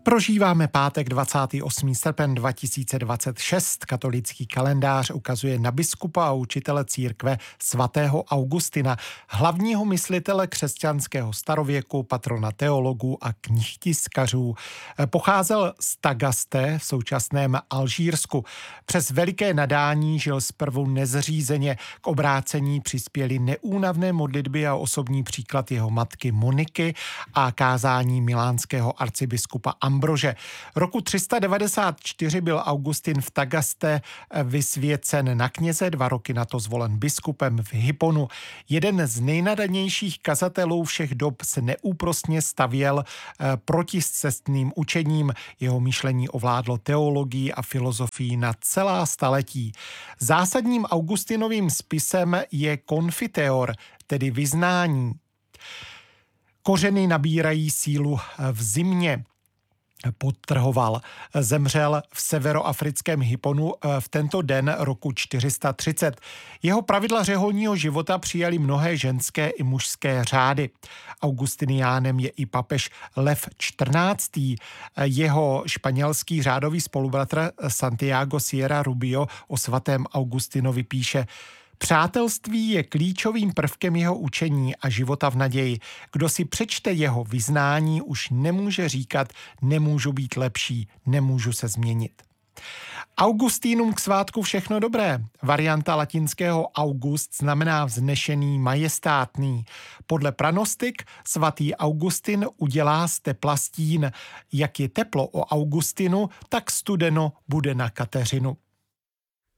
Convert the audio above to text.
Prožíváme pátek 28. srpen 2026. Katolický kalendář ukazuje na biskupa a učitele církve svatého Augustina, hlavního myslitele křesťanského starověku, patrona teologů a knihtiskařů. Pocházel z Tagaste v současném Alžírsku. Přes veliké nadání žil zprvu nezřízeně. K obrácení přispěly neúnavné modlitby a osobní příklad jeho matky Moniky a kázání milánského arcibiskupa Ambrože. Roku 394 byl Augustin v Tagaste vysvěcen na kněze, 2 roky na to zvolen biskupem v Hipponu. Jeden z nejnadanějších kazatelů všech dob se neúprosně stavěl proti scestným učením. Jeho myšlení ovládlo teologii a filozofii na celá staletí. Zásadním Augustinovým spisem je Confiteor, tedy vyznání. Kořeny nabírají sílu v zimě, podtrhoval. Zemřel v severoafrickém Hipponu v tento den roku 430. Jeho pravidla řeholního života přijali mnohé ženské i mužské řády. Augustiniánem je i papež Lev XIV. Jeho španělský řádový spolubratr Santiago Sierra Rubio o svatém Augustinovi píše: Přátelství je klíčovým prvkem jeho učení a života v naději. Kdo si přečte jeho vyznání, už nemůže říkat, nemůžu být lepší, nemůžu se změnit. Augustínům k svátku všechno dobré. Varianta latinského August znamená vznešený, majestátný. Podle pranostik svatý Augustin udělá z tepla stín. Jak je teplo o Augustinu, tak studeno bude na Kateřinu.